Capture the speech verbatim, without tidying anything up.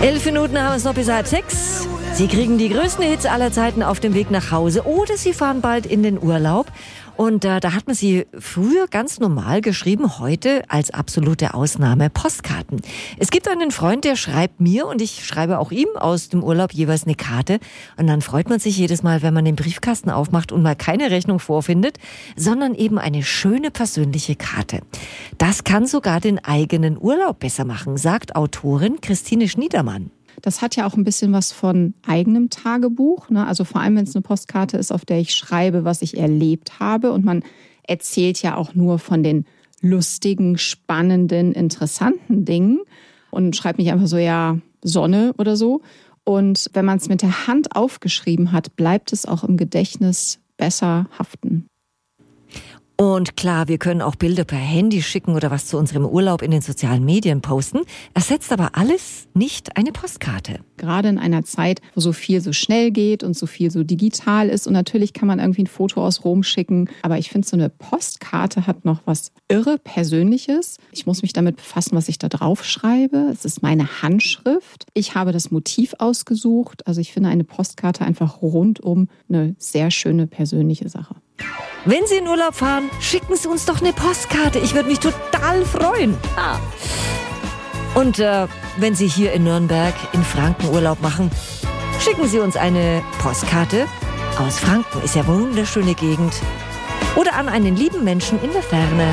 Elf Minuten haben es noch bis halb sechs. Sie kriegen die größten Hits aller Zeiten auf dem Weg nach Hause oder Sie fahren bald in den Urlaub. Und äh, da hat man sie früher ganz normal geschrieben, heute als absolute Ausnahme Postkarten. Es gibt einen Freund, der schreibt mir und ich schreibe auch ihm aus dem Urlaub jeweils eine Karte. Und dann freut man sich jedes Mal, wenn man den Briefkasten aufmacht und mal keine Rechnung vorfindet, sondern eben eine schöne persönliche Karte. Das kann sogar den eigenen Urlaub besser machen, sagt Autorin Christine Schniedermann. Das hat ja auch ein bisschen was von eigenem Tagebuch, ne? Also vor allem, wenn es eine Postkarte ist, auf der ich schreibe, was ich erlebt habe. Und man erzählt ja auch nur von den lustigen, spannenden, interessanten Dingen und schreibt nicht einfach so, ja, Sonne oder so. Und wenn man es mit der Hand aufgeschrieben hat, bleibt es auch im Gedächtnis besser haften. Und klar, wir können auch Bilder per Handy schicken oder was zu unserem Urlaub in den sozialen Medien posten. Ersetzt aber alles nicht eine Postkarte. Gerade in einer Zeit, wo so viel so schnell geht und so viel so digital ist. Und natürlich kann man irgendwie ein Foto aus Rom schicken. Aber ich finde, so eine Postkarte hat noch was irre Persönliches. Ich muss mich damit befassen, was ich da drauf schreibe. Es ist meine Handschrift. Ich habe das Motiv ausgesucht. Also ich finde eine Postkarte einfach rundum eine sehr schöne persönliche Sache. Wenn Sie in Urlaub fahren, schicken Sie uns doch eine Postkarte. Ich würde mich total freuen. Ah. Und äh, wenn Sie hier in Nürnberg, in Franken Urlaub machen, schicken Sie uns eine Postkarte aus Franken. Ist ja eine wunderschöne Gegend. Oder an einen lieben Menschen in der Ferne.